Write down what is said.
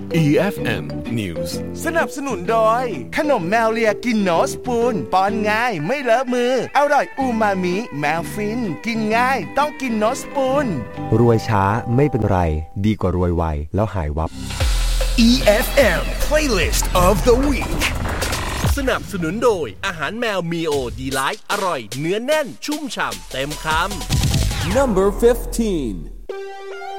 EFM News สนับสนุนโดยขนมแมวเลียกินโนสปูนป้อนง่ายไม่เลอะมืออร่อยอูมามิแมวฟินกินง่ายต้องกินโนสปูนรวยช้าไม่เป็นไรดีกว่ารวยไวแล้วหายวับ EFM Playlist of the Week สนับสนุนโดยอาหารแมวมีโอดีไลท์อร่อยเนื้อแน่นชุ่มฉ่ำเต็มคำ Number 15